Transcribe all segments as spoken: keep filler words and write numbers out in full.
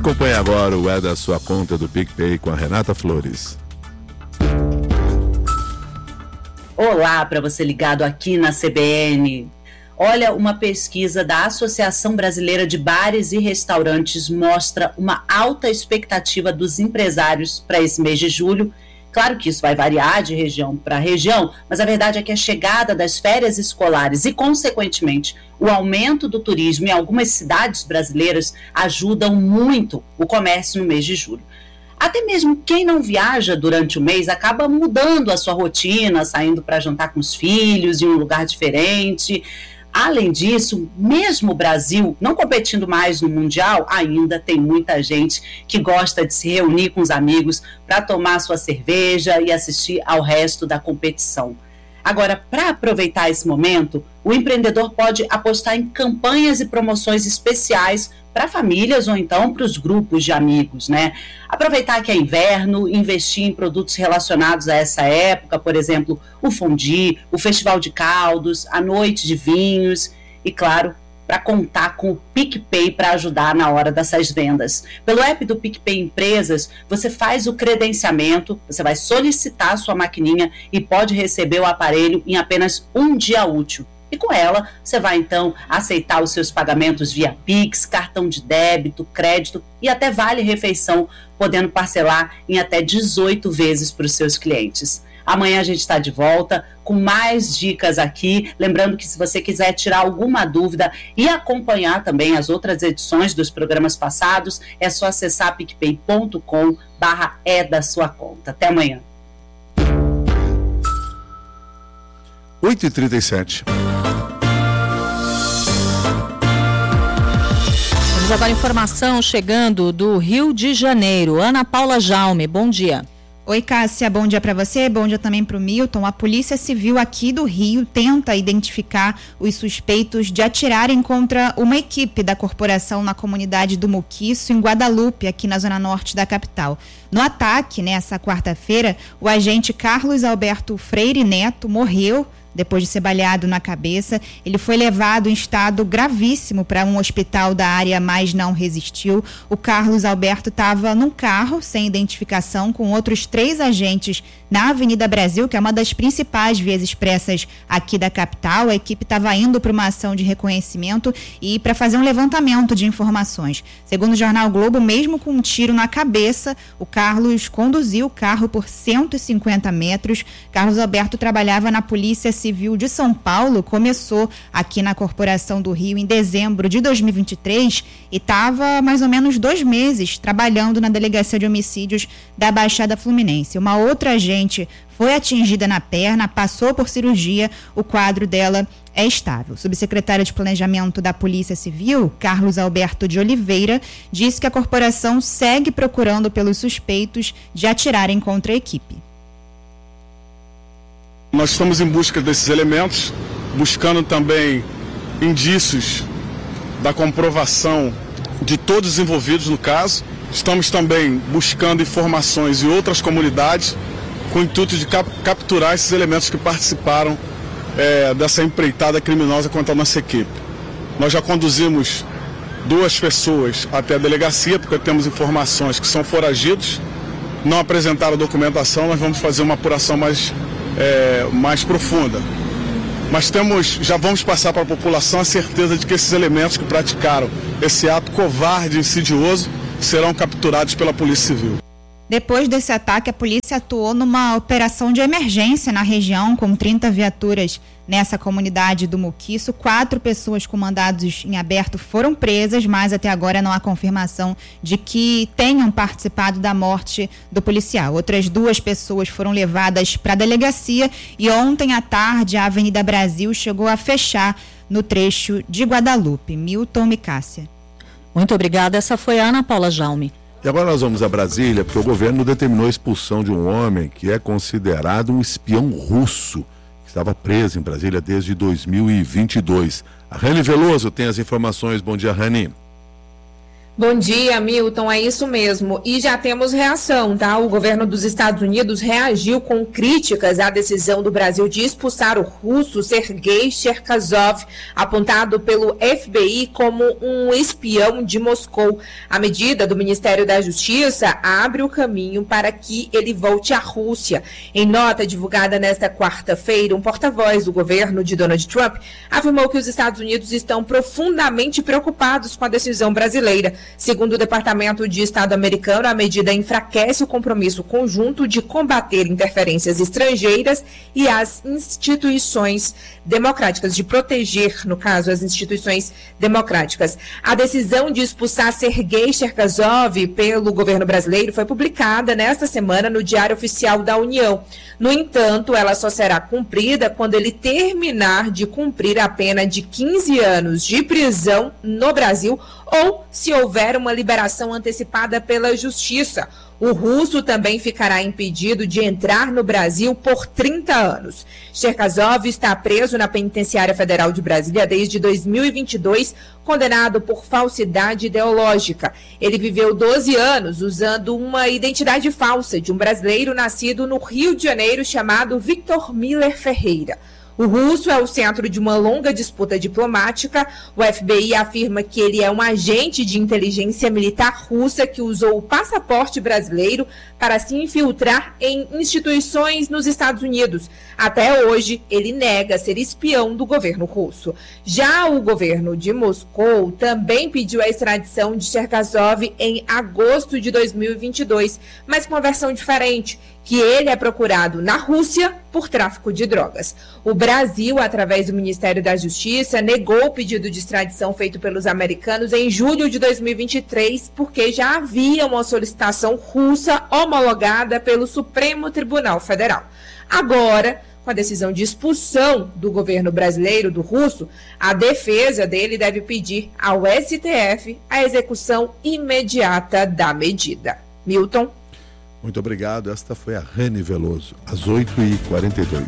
Acompanhe agora o É da Sua Conta do PicPay com a Renata Flores. Olá, para você ligado aqui na C B N. Olha, uma pesquisa da Associação Brasileira de Bares e Restaurantes mostra uma alta expectativa dos empresários para esse mês de julho. Claro que isso vai variar de região para região, mas a verdade é que a chegada das férias escolares e, consequentemente, o aumento do turismo em algumas cidades brasileiras ajudam muito o comércio no mês de julho. Até mesmo quem não viaja durante o mês acaba mudando a sua rotina, saindo para jantar com os filhos em um lugar diferente. Além disso, mesmo o Brasil não competindo mais no Mundial, ainda tem muita gente que gosta de se reunir com os amigos para tomar sua cerveja e assistir ao resto da competição. Agora, para aproveitar esse momento, o empreendedor pode apostar em campanhas e promoções especiais para famílias ou então para os grupos de amigos, né? Aproveitar que é inverno, investir em produtos relacionados a essa época, por exemplo, o fondue, o festival de caldos, a noite de vinhos e, claro, para contar com o PicPay para ajudar na hora dessas vendas. Pelo app do PicPay Empresas, você faz o credenciamento, você vai solicitar a sua maquininha e pode receber o aparelho em apenas um dia útil. E com ela, você vai então aceitar os seus pagamentos via Pix, cartão de débito, crédito e até vale-refeição, podendo parcelar em até dezoito vezes para os seus clientes. Amanhã a gente está de volta com mais dicas aqui. Lembrando que se você quiser tirar alguma dúvida e acompanhar também as outras edições dos programas passados, é só acessar picpay ponto com barra é da sua conta. Até amanhã. oito e trinta e sete. Temos agora informação chegando do Rio de Janeiro. Ana Paula Jaume, bom dia. Oi, Cássia, bom dia para você, bom dia também para o Milton. A Polícia Civil aqui do Rio tenta identificar os suspeitos de atirarem contra uma equipe da corporação na comunidade do Muquiço, em Guadalupe, aqui na zona norte da capital. No ataque, nessa quarta-feira, o agente Carlos Alberto Freire Neto morreu depois de ser baleado na cabeça. Ele foi levado em estado gravíssimo para um hospital da área, mas não resistiu. O Carlos Alberto estava num carro sem identificação com outros três agentes na Avenida Brasil, que é uma das principais vias expressas aqui da capital. A equipe estava indo para uma ação de reconhecimento e para fazer um levantamento de informações. Segundo o jornal Globo, mesmo com um tiro na cabeça, o Carlos conduziu o carro por cento e cinquenta metros. Carlos Alberto trabalhava na Polícia Civil de São Paulo, começou aqui na Corporação do Rio em dezembro de dois mil e vinte e três e estava mais ou menos dois meses trabalhando na Delegacia de Homicídios da Baixada Fluminense. Uma outra agente foi atingida na perna, passou por cirurgia, o quadro dela é estável. O subsecretário de Planejamento da Polícia Civil, Carlos Alberto de Oliveira, disse que a corporação segue procurando pelos suspeitos de atirarem contra a equipe. Nós estamos em busca desses elementos, buscando também indícios da comprovação de todos os envolvidos no caso. Estamos também buscando informações em outras comunidades com o intuito de cap- capturar esses elementos que participaram é, dessa empreitada criminosa contra a nossa equipe. Nós já conduzimos duas pessoas até a delegacia, porque temos informações que são foragidos, não apresentaram documentação. Nós vamos fazer uma apuração mais É, mais profunda. Mas temos, já vamos passar para a população a certeza de que esses elementos que praticaram esse ato covarde e insidioso serão capturados pela Polícia Civil. Depois desse ataque, a polícia atuou numa operação de emergência na região, com trinta viaturas nessa comunidade do Muquiço. Quatro pessoas com mandados em aberto foram presas, mas até agora não há confirmação de que tenham participado da morte do policial. Outras duas pessoas foram levadas para a delegacia e ontem à tarde a Avenida Brasil chegou a fechar no trecho de Guadalupe. Milton e Cássia. Muito obrigada. Essa foi a Ana Paula Jaume. E agora nós vamos a Brasília, porque o governo determinou a expulsão de um homem que é considerado um espião russo, que estava preso em Brasília desde dois mil e vinte e dois. A Rani Veloso tem as informações. Bom dia, Rani. Bom dia, Milton, é isso mesmo. E já temos reação, tá? O governo dos Estados Unidos reagiu com críticas à decisão do Brasil de expulsar o russo Sergei Cherkasov, apontado pelo F B I como um espião de Moscou. A medida do Ministério da Justiça abre o caminho para que ele volte à Rússia. Em nota divulgada nesta quarta-feira, um porta-voz do governo de Donald Trump afirmou que os Estados Unidos estão profundamente preocupados com a decisão brasileira. Segundo o Departamento de Estado americano, a medida enfraquece o compromisso conjunto de combater interferências estrangeiras e as instituições democráticas, de proteger, no caso, as instituições democráticas. A decisão de expulsar Sergei Cherkasov pelo governo brasileiro foi publicada nesta semana no Diário Oficial da União. No entanto, ela só será cumprida quando ele terminar de cumprir a pena de quinze anos de prisão no Brasil ou se houver uma liberação antecipada pela Justiça. O russo também ficará impedido de entrar no Brasil por trinta anos. Cherkasov está preso na Penitenciária Federal de Brasília desde dois mil e vinte e dois, condenado por falsidade ideológica. Ele viveu doze anos usando uma identidade falsa de um brasileiro nascido no Rio de Janeiro chamado Victor Miller Ferreira. O russo é o centro de uma longa disputa diplomática. O F B I afirma que ele é um agente de inteligência militar russa que usou o passaporte brasileiro para se infiltrar em instituições nos Estados Unidos. Até hoje, ele nega ser espião do governo russo. Já o governo de Moscou também pediu a extradição de Cherkasov em agosto de dois mil e vinte e dois, mas com uma versão diferente, que ele é procurado na Rússia por tráfico de drogas. O Brasil, através do Ministério da Justiça, negou o pedido de extradição feito pelos americanos em julho de dois mil e vinte e três, porque já havia uma solicitação russa homologada pelo Supremo Tribunal Federal. Agora, com a decisão de expulsão do governo brasileiro do russo, a defesa dele deve pedir ao S T F a execução imediata da medida. Milton. Muito obrigado. Esta foi a Rani Veloso, às oito e quarenta e dois.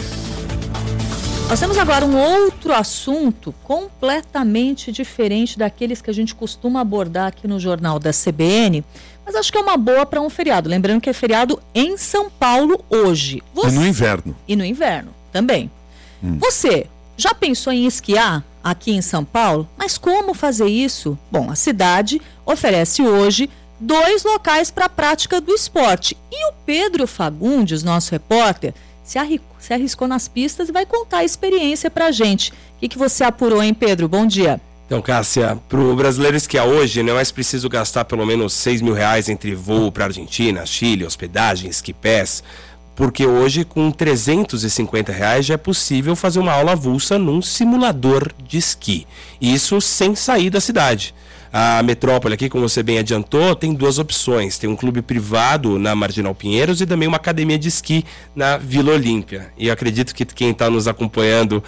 Nós temos agora um outro assunto completamente diferente daqueles que a gente costuma abordar aqui no Jornal da C B N, mas acho que é uma boa para um feriado. Lembrando que é feriado em São Paulo hoje. Você... E no inverno. E no inverno também. Hum. Você já pensou em esquiar aqui em São Paulo? Mas como fazer isso? Bom, a cidade oferece hoje dois locais para a prática do esporte. E o Pedro Fagundes, nosso repórter, se, arri- se arriscou nas pistas e vai contar a experiência para a gente. O que, que você apurou, hein, Pedro? Bom dia. Então, Cássia, para o brasileiro esquiar hoje, não é mais preciso gastar pelo menos seis mil reais entre voo para Argentina, Chile, hospedagem, esquipés, porque hoje com trezentos e cinquenta reais já é possível fazer uma aula avulsa num simulador de esqui. Isso sem sair da cidade. A metrópole aqui, como você bem adiantou, tem duas opções. Tem um clube privado na Marginal Pinheiros e também uma academia de esqui na Vila Olímpia. E eu acredito que quem está nos acompanhando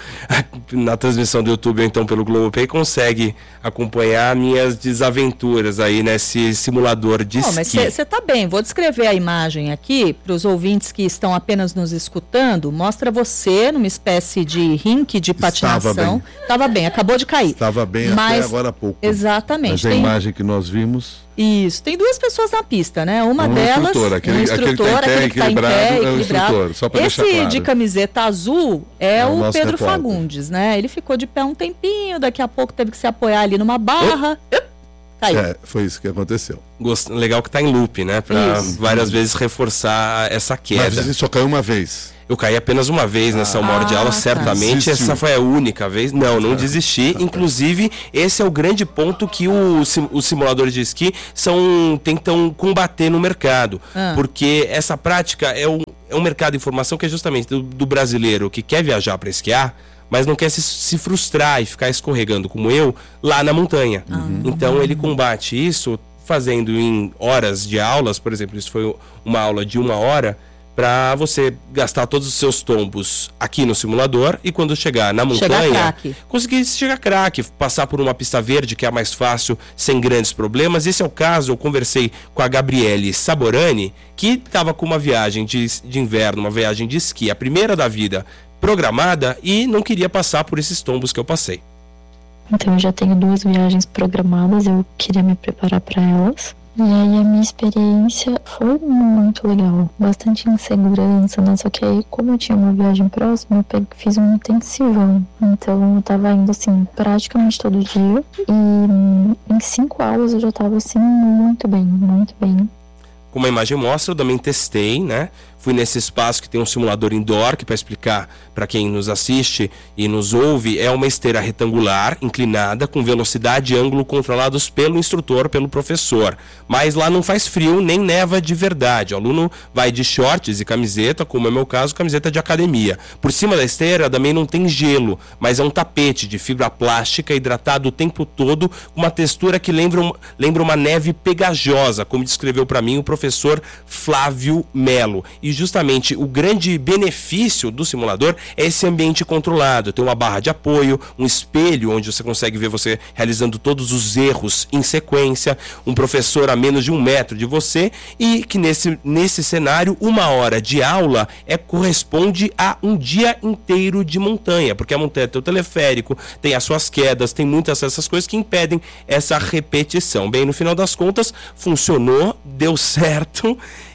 na transmissão do YouTube ou então pelo Globoplay consegue acompanhar minhas desaventuras aí nesse simulador de oh, esqui. Mas você está bem. Vou descrever a imagem aqui para os ouvintes que estão apenas nos escutando. Mostra você numa espécie de rink de patinação. Estava bem. Estava bem, acabou de cair. Estava bem mas... até agora há pouco. Exatamente. Mas a tem... imagem que nós vimos... Isso, tem duas pessoas na pista, né? Uma um delas, instrutor, aquele, um instrutor, aquele que está em pé, aquele que está em pé, é o instrutor, só para deixar Esse claro. de camiseta azul é, é o, o Pedro repórter. Fagundes, né? Ele ficou de pé um tempinho, daqui a pouco teve que se apoiar ali numa barra. Oh. Caiu. É, foi isso que aconteceu. Gost... Legal que está em loop, né? Para várias vezes reforçar essa queda. Mas ele só caiu uma vez. Eu caí apenas uma vez nessa uma hora de aula, Ah, certamente tá. essa foi a única vez. Não, não desisti. Inclusive, esse é o grande ponto que o, os simuladores de esqui são, tentam combater no mercado. Ah. Porque essa prática é um, é um mercado de informação que é justamente do, do brasileiro que quer viajar para esquiar, mas não quer se, se frustrar e ficar escorregando como eu lá na montanha. Uhum. Então ele combate isso fazendo em horas de aulas, por exemplo, isso foi uma aula de uma hora, para você gastar todos os seus tombos aqui no simulador e quando chegar na montanha, conseguir chegar craque, passar por uma pista verde que é a mais fácil, sem grandes problemas. Esse é o caso, eu conversei com a Gabriele Saborani, que estava com uma viagem de, de inverno, uma viagem de esqui, a primeira da vida, programada, e não queria passar por esses tombos que eu passei. Então eu já tenho duas viagens programadas, eu queria me preparar para elas. E aí a minha experiência foi muito legal, bastante insegurança, né? Só que aí, como eu tinha uma viagem próxima, eu peguei, fiz um intensivão. Então eu tava indo assim, praticamente todo dia. E em cinco aulas eu já tava assim, muito bem, muito bem. Como a imagem mostra, eu também testei, né? Fui nesse espaço que tem um simulador indoor, que para explicar para quem nos assiste e nos ouve, é uma esteira retangular, inclinada, com velocidade e ângulo controlados pelo instrutor, pelo professor. Mas lá não faz frio, nem neva de verdade. O aluno vai de shorts e camiseta, como é meu caso, camiseta de academia. Por cima da esteira também não tem gelo, mas é um tapete de fibra plástica hidratado o tempo todo, com uma textura que lembra, um, lembra uma neve pegajosa, como descreveu para mim o professor Flávio Melo. E justamente o grande benefício do simulador é esse ambiente controlado. Tem uma barra de apoio, um espelho onde você consegue ver você realizando todos os erros em sequência, um professor a menos de um metro de você, e que nesse, nesse cenário, uma hora de aula é, corresponde a um dia inteiro de montanha, porque a montanha tem o teleférico, tem as suas quedas, tem muitas dessas coisas que impedem essa repetição. Bem, no final das contas, funcionou, deu certo.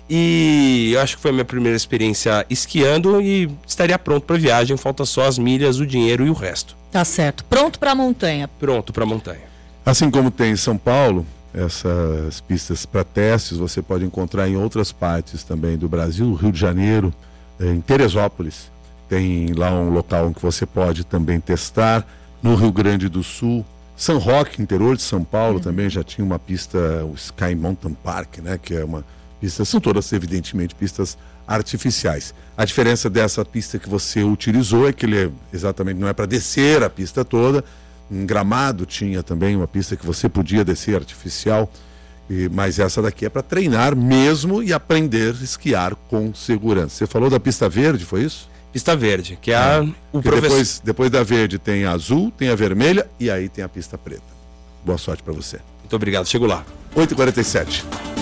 E eu acho que foi a minha primeira experiência esquiando e estaria pronto para a viagem. Falta só as milhas, o dinheiro e o resto. Tá certo. Pronto para a montanha. Pronto para a montanha. Assim como tem em São Paulo, essas pistas para testes você pode encontrar em outras partes também do Brasil. Rio de Janeiro, em Teresópolis, tem lá um local em que você pode também testar. No Rio Grande do Sul, São Roque, interior de São Paulo, uhum. também já tinha uma pista, o Sky Mountain Park, né, que é uma pistas, são todas evidentemente pistas artificiais. A diferença dessa pista que você utilizou é que ele é, exatamente não é para descer a pista toda. Em Gramado tinha também uma pista que você podia descer artificial, e, mas essa daqui é para treinar mesmo e aprender a esquiar com segurança. Você falou da pista verde, foi isso? Pista verde, que é a, é, o que professor... depois, depois da verde tem a azul, tem a vermelha e aí tem a pista preta. Boa sorte para você. Muito obrigado, chego lá. oito e quarenta e sete.